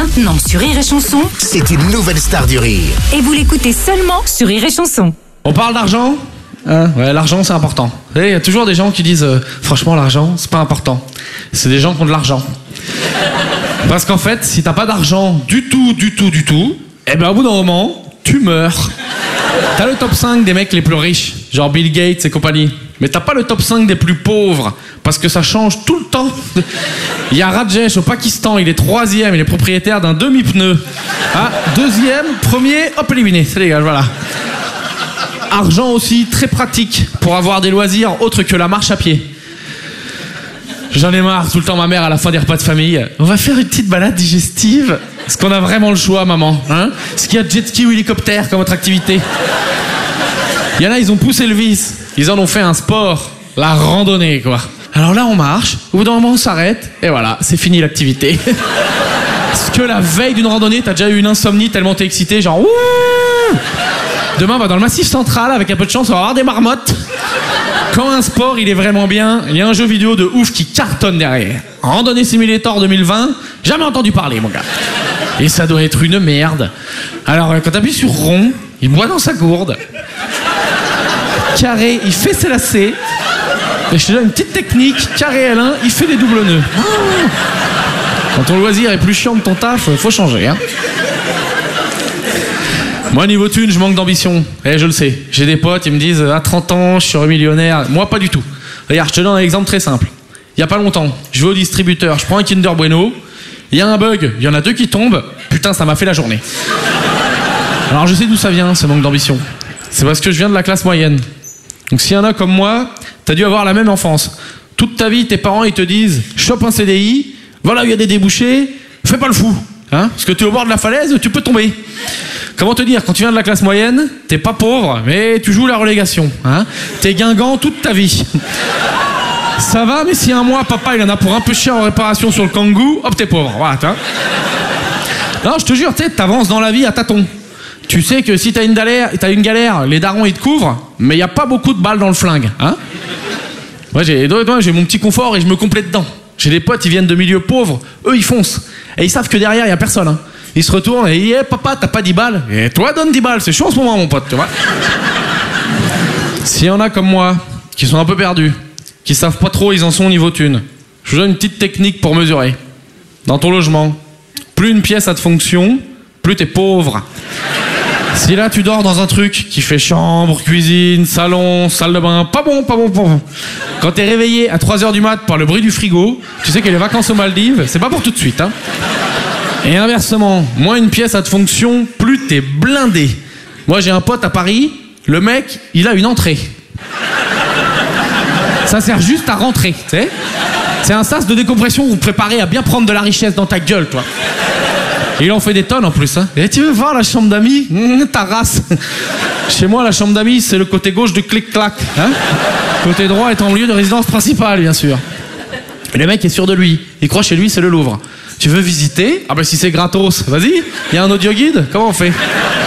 Maintenant sur Rire et Chanson. C'est une nouvelle star du rire. Et vous l'écoutez seulement sur Rire et Chanson. On parle d'argent ? Ouais, l'argent c'est important. Il y a toujours des gens qui disent franchement l'argent c'est pas important. C'est des gens qui ont de l'argent. Parce qu'en fait, si t'as pas d'argent du tout, eh ben au bout d'un moment, tu meurs. T'as le top 5 des mecs les plus riches, genre Bill Gates et compagnie. Mais t'as pas le top 5 des plus pauvres, parce que ça change tout le temps. Il y a Rajesh au Pakistan, il est 3e, il est propriétaire d'un demi-pneu. Ah, 2e, 1er, hop, éliminé, c'est légal, voilà. Argent aussi, très pratique, pour avoir des loisirs autres que la marche à pied. J'en ai marre, tout le temps ma mère à la fin des repas de famille. On va faire une petite balade digestive. Est-ce qu'on a vraiment le choix, maman, hein? Est-ce qu'il y a jet ski ou hélicoptère comme autre activité? Il y en a, ils ont poussé le vice. Ils en ont fait un sport, la randonnée, quoi. Alors là, on marche, au bout d'un moment, on s'arrête, et voilà, c'est fini l'activité. Parce que la veille d'une randonnée, t'as déjà eu une insomnie tellement t'es excité, genre ouh. Demain, on va dans le Massif Central, avec un peu de chance, on va avoir des marmottes. Quand un sport, il est vraiment bien, il y a un jeu vidéo de ouf qui cartonne derrière. Randonnée Simulator 2020, jamais entendu parler, mon gars. Et ça doit être une merde. Alors, quand t'appuies sur rond, il boit dans sa gourde. Carré, il fait ses lacets. Et je te donne une petite technique, carré L1, il fait des doubles nœuds. Quand ton loisir est plus chiant que ton taf, faut changer, hein. Moi, niveau thune, je manque d'ambition. Eh, je le sais. J'ai des potes, ils me disent à 30 ans, je serai millionnaire. Moi, pas du tout. Regarde, je te donne un exemple très simple. Il y a pas longtemps, je vais au distributeur, je prends un Kinder Bueno. Il y a un bug, il y en a 2 qui tombent. Putain, ça m'a fait la journée. Alors, je sais d'où ça vient, ce manque d'ambition. C'est parce que je viens de la classe moyenne. Donc, s'il y en a comme moi, t'as dû avoir la même enfance. Toute ta vie, tes parents, ils te disent chope un CDI, voilà où il y a des débouchés, fais pas le fou. Hein, parce que t'es au bord de la falaise, tu peux tomber. Comment te dire, quand tu viens de la classe moyenne, t'es pas pauvre, mais tu joues la relégation. Hein, t'es guingamp toute ta vie. Ça va, mais si un mois, papa, il en a pour un peu cher en réparation sur le Kangoo, hop, t'es pauvre. Voilà, t'as. Non, je te jure, tu sais, t'avances dans la vie à tâtons. Tu sais que si t'as une galère, les darons, ils te couvrent, mais y a pas beaucoup de balles dans le flingue. Hein, moi, j'ai mon petit confort et je me complète dedans. J'ai des potes, ils viennent de milieux pauvres, eux, ils foncent. Et ils savent que derrière, y a personne. Hein. Ils se retournent et ils disent papa, t'as pas 10 balles? Et toi, donne 10 balles, c'est chaud en ce moment, mon pote, tu vois. S'il y en a comme moi, qui sont un peu perdus, qui savent pas trop où ils en sont au niveau thune, je vous donne une petite technique pour mesurer. Dans ton logement, plus une pièce a de fonction, plus t'es pauvre. Si là, tu dors dans un truc qui fait chambre, cuisine, salon, salle de bain, pas bon. Quand t'es réveillé à 3h du mat par le bruit du frigo, tu sais que les vacances aux Maldives, c'est pas pour tout de suite, hein. Et inversement, moins une pièce a de fonction, plus t'es blindé. Moi, j'ai un pote à Paris, le mec, il a une entrée. Ça sert juste à rentrer, tu sais. C'est un sas de décompression où vous préparez à bien prendre de la richesse dans ta gueule, toi. Et il en fait des tonnes en plus, hein. Et tu veux voir la chambre d'amis? Ta race. Chez moi, la chambre d'amis, c'est le côté gauche du clic-clac, hein. Côté droit étant le lieu de résidence principale, bien sûr. Et le mec est sûr de lui. Il croit chez lui, c'est le Louvre. Tu veux visiter? Ah bah si c'est gratos, vas-y. Il y a un audio guide? Comment on fait?